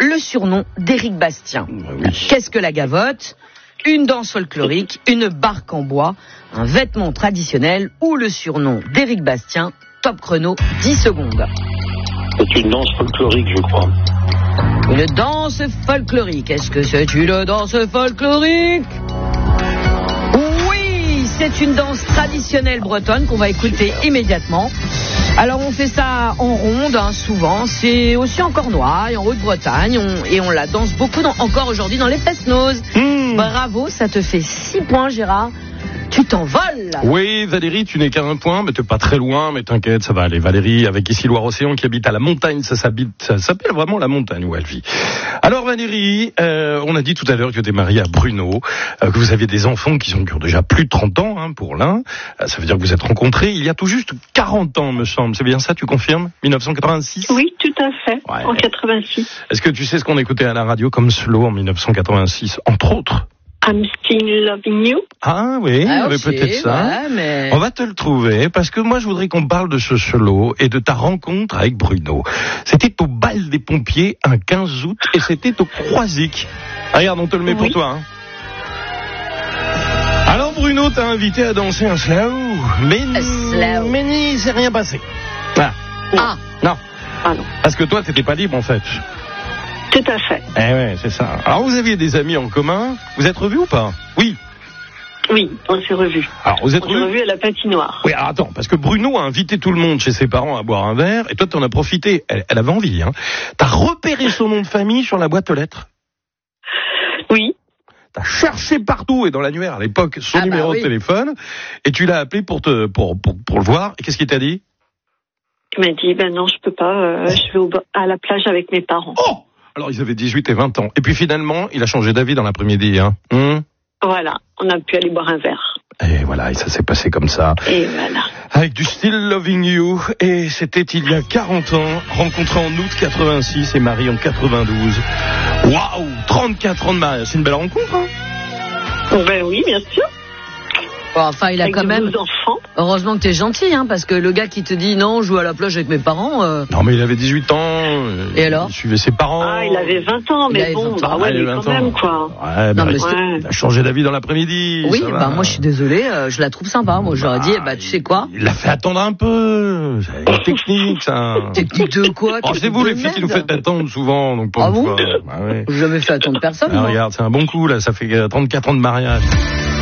le surnom d'Éric Bastien. Oui. Qu'est-ce que la gavotte ? Une danse folklorique, une barque en bois, un vêtement traditionnel ou le surnom d'Éric Bastien. Top chrono, 10 secondes. C'est une danse folklorique, je crois. Une danse folklorique. Est-ce que c'est une danse folklorique ? Oui, c'est une danse traditionnelle bretonne qu'on va écouter immédiatement. Alors on fait ça en ronde, souvent. C'est aussi en Cornouailles, en Haute-Bretagne. Et on la danse beaucoup encore aujourd'hui dans les Fest-Noz. Bravo, ça te fait 6 points, Gérard. Tu t'envoles. Oui, Valérie, tu n'es qu'à 1 point, mais t'es pas très loin, mais t'inquiète, ça va aller. Valérie, avec ici Loire-Océan, qui habite à la montagne, ça s'appelle vraiment la montagne où elle vit. Alors Valérie, on a dit tout à l'heure que tu étais mariée à Bruno, que vous aviez des enfants qui ont déjà plus de 30 ans, pour l'un. Ça veut dire que vous êtes rencontrés il y a tout juste 40 ans, me semble. C'est bien ça, tu confirmes ? 1986 ? Oui, tout à fait, Ouais. en 86. Est-ce que tu sais ce qu'on écoutait à la radio comme slow en 1986, entre autres ? I'm still loving you. Ah oui, il y avait peut-être ça. Ouais, mais... On va te le trouver, parce que moi je voudrais qu'on parle de ce solo et de ta rencontre avec Bruno. C'était au bal des pompiers un 15 août et c'était au Croisic. Regarde, on te le met pour toi. Alors Bruno t'a invité à danser un slow, mais il s'est rien passé. Ah. Non. Ah non. Parce que toi t'étais pas libre en fait. Tout à fait. Eh ouais, c'est ça. Alors vous aviez des amis en commun, vous êtes revus ou pas ? Oui. Oui, on s'est revus. Alors vous êtes On s'est revus à la patinoire. Oui, alors attends, parce que Bruno a invité tout le monde chez ses parents à boire un verre, et toi t'en as profité, elle avait envie, T'as repéré son nom de famille sur la boîte aux lettres ? Oui. T'as cherché partout, et dans l'annuaire à l'époque, son numéro de téléphone, et tu l'as appelé pour le voir, et qu'est-ce qu'il t'a dit ? Il m'a dit, non, je peux pas, je vais à la plage avec mes parents. Oh ! Alors ils avaient 18 et 20 ans, et puis finalement, il a changé d'avis dans l'après-midi, Voilà, on a pu aller boire un verre. Et voilà, et ça s'est passé comme ça. Et voilà. Avec du Still Loving You, et c'était il y a 40 ans, rencontré en août 86 et marié en 92. Waouh, 34 ans de mariage, c'est une belle rencontre, Ben oui, bien sûr. Bon, enfin, il a Avec quand de même... beaux enfants. Heureusement que t'es gentil, parce que le gars qui te dit non, je joue à la plage avec mes parents... Non, mais il avait 18 ans. Et alors ? Il suivait ses parents. Ah, il avait 20 ans, mais bon, mais quand même, quoi. Ouais, Non, mais il a changé d'avis dans l'après-midi. Oui, moi je suis désolée, je la trouve sympa. Moi j'aurais dit, tu sais quoi ? Il l'a fait attendre un peu. C'est une technique, ça. Technique de quoi ? C'est vous les filles qui nous faites attendre souvent, donc pour Ah une bon ? fois. Ouais. J'ai jamais fait attendre personne. Regarde, c'est un bon coup là, ça fait 34 ans de mariage.